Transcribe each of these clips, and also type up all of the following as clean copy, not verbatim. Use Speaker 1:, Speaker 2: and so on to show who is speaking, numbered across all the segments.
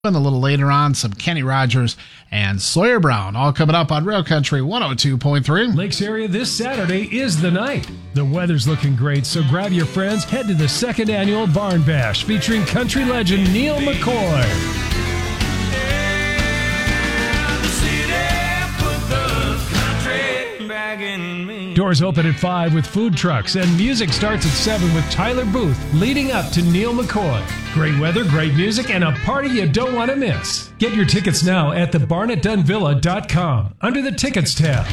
Speaker 1: And a little later on, some Kenny Rogers and Sawyer Brown, all coming up on Real Country 102.3.
Speaker 2: Lakes area this Saturday is the night. The weather's looking great, so grab your friends, head to the second annual Barn Bash featuring country legend Neil McCoy. Doors open at 5 with food trucks, and music starts at 7 with Tyler Booth leading up to Neil McCoy. Great weather, great music, and a party you don't want to miss. Get your tickets now at thebarnettdunvilla.com under the Tickets tab.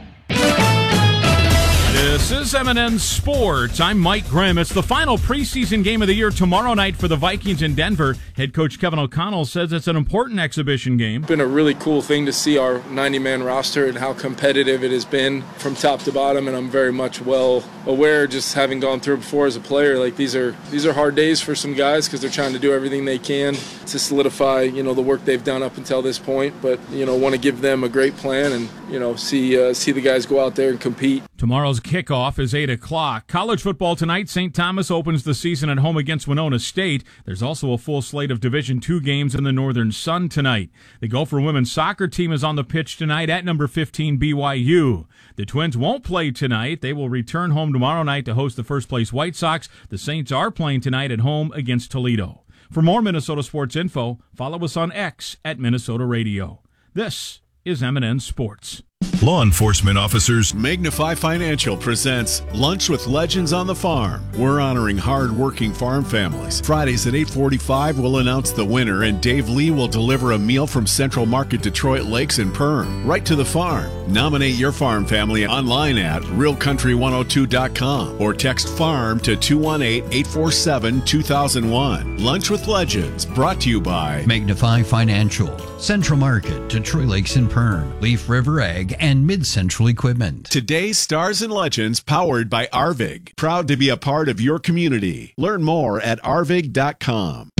Speaker 3: This is M&N Sports. I'm Mike Grimm. It's the final preseason game of the year tomorrow night for the Vikings in Denver. Head coach Kevin O'Connell says it's an important exhibition game.
Speaker 4: It's been a really cool thing to see our 90-man roster and how competitive it has been from top to bottom, and I'm very much well aware, just having gone through it before as a player, like these are hard days for some guys because they're trying to do everything they can to solidify, the work they've done up until this point, but, want to give them a great plan and, see the guys go out there and compete.
Speaker 3: Tomorrow's kickoff is 8 o'clock. College football tonight. St. Thomas opens the season at home against Winona State. There's also a full slate of Division II games in the Northern Sun tonight. The Gopher women's soccer team is on the pitch tonight at number 15 BYU. The Twins won't play tonight. They will return home tomorrow night to host the first-place White Sox. The Saints are playing tonight at home against Toledo. For more Minnesota sports info, follow us on X at Minnesota Radio. This is M&N Sports.
Speaker 5: Law enforcement officers. Magnify Financial presents Lunch with Legends on the Farm. We're honoring hard-working farm families. Fridays at 8:45, we'll announce the winner, and Dave Lee will deliver a meal from Central Market Detroit Lakes and Perm, right to the farm. Nominate your farm family online at realcountry102.com or text FARM to 218-847-2001. Lunch with Legends, brought to you by
Speaker 6: Magnify Financial, Central Market, Detroit Lakes and Perm, Leaf River Ag, and Mid-Central Equipment.
Speaker 5: Today's Stars and Legends, powered by Arvig. Proud to be a part of your community. Learn more at arvig.com.